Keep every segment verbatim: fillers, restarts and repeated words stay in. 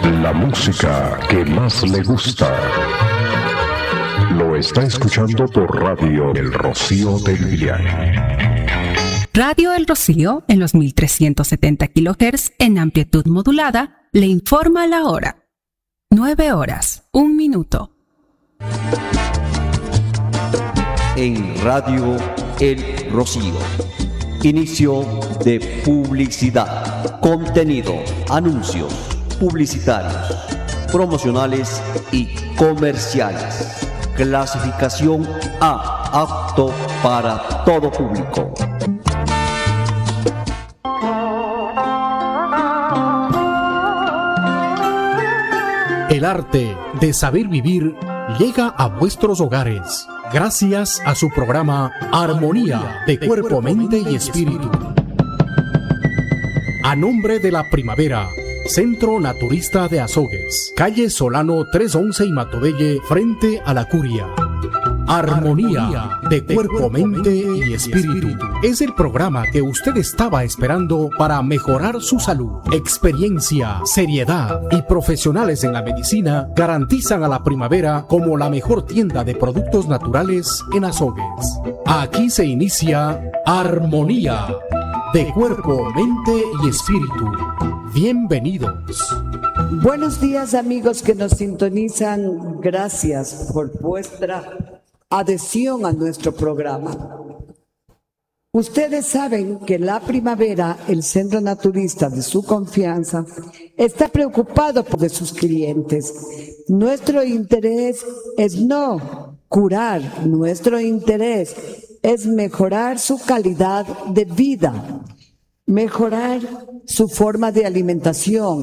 La música que más le gusta. Lo está escuchando por Radio El Rocío del Villaje. Radio El Rocío, en los mil trescientos setenta kilohertz en amplitud modulada, le informa la hora. Nueve horas, un minuto. En Radio El Rocío. Inicio de publicidad. Contenido, anuncios publicitarios, promocionales y comerciales. Clasificación A, apto para todo público. El arte de saber vivir llega a vuestros hogares gracias a su programa Armonía de Cuerpo, Mente y Espíritu. A nombre de la Primavera, Centro Naturista de Azogues, calle Solano trescientos once y Matobelle, frente a la Curia. Armonía de Cuerpo, Mente y Espíritu es el programa que usted estaba esperando para mejorar su salud. Experiencia, seriedad y profesionales en la medicina garantizan a la Primavera como la mejor tienda de productos naturales en Azogues. Aquí se inicia Armonía de Cuerpo, Mente y Espíritu. Bienvenidos. Buenos días, amigos que nos sintonizan. Gracias por vuestra adhesión a nuestro programa. Ustedes saben que la Primavera, el centro naturista de su confianza, está preocupado por de sus clientes. Nuestro interés es no curar, nuestro interés es mejorar su calidad de vida, mejorar su forma de alimentación,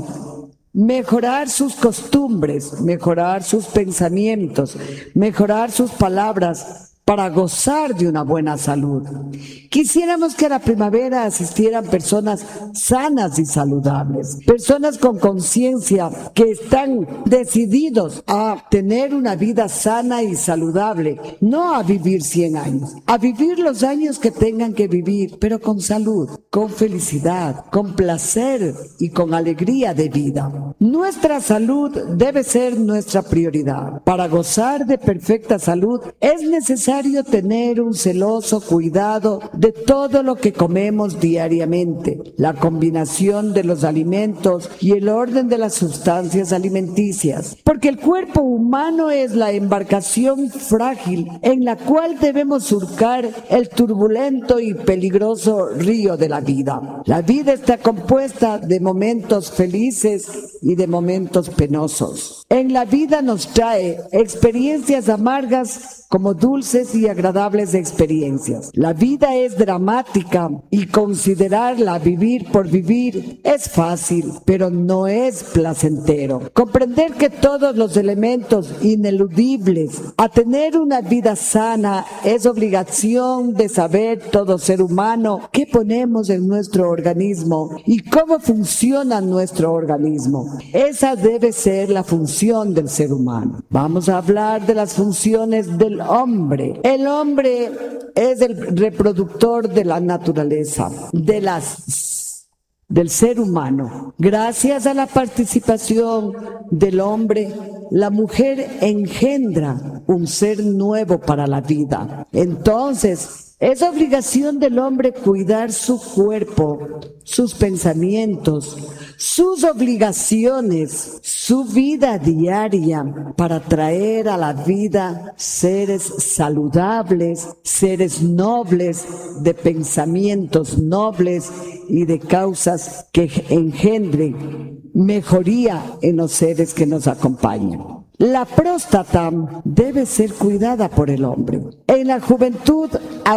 mejorar sus costumbres, mejorar sus pensamientos, mejorar sus palabras para gozar de una buena salud. Quisiéramos que a la Primavera asistieran personas sanas y saludables, personas con conciencia que están decididos a tener una vida sana y saludable, no a vivir cien años, a vivir los años que tengan que vivir, pero con salud, con felicidad, con placer y con alegría de vida. Nuestra salud debe ser nuestra prioridad. Para gozar de perfecta salud es necesario tener un celoso cuidado de todo lo que comemos diariamente, la combinación de los alimentos y el orden de las sustancias alimenticias, porque el cuerpo humano es la embarcación frágil en la cual debemos surcar el turbulento y peligroso río de la vida. La vida está compuesta de momentos felices y de momentos penosos. En la vida nos trae experiencias amargas como dulces y agradables experiencias. La vida es dramática y considerarla vivir por vivir es fácil, pero no es placentero. Comprender que todos los elementos ineludibles a tener una vida sana es obligación de saber todo ser humano qué ponemos en nuestro organismo y cómo funciona nuestro organismo. Esa debe ser la función del ser humano. Vamos a hablar de las funciones del hombre. El hombre es el reproductor de la naturaleza, de las, del ser humano. Gracias a la participación del hombre, la mujer engendra un ser nuevo para la vida. Entonces, es obligación del hombre cuidar su cuerpo, sus pensamientos, sus obligaciones, su vida diaria para traer a la vida seres saludables, seres nobles, de pensamientos nobles y de causas que engendren mejoría en los seres que nos acompañan. La próstata debe ser cuidada por el hombre. En la juventud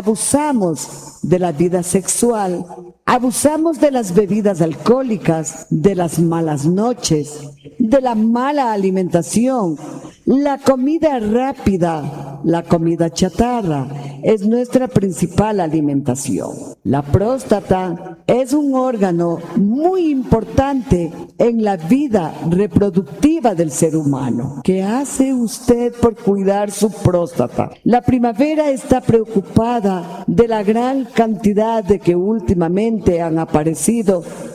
abusamos de la vida sexual, abusamos de las bebidas alcohólicas, de las malas noches, de la mala alimentación. La comida rápida, la comida chatarra, es nuestra principal alimentación. La próstata es un órgano muy importante en la vida reproductiva del ser humano. ¿Qué hace usted por cuidar su próstata? La Primavera está preocupada de la gran cantidad de que últimamente han aparecido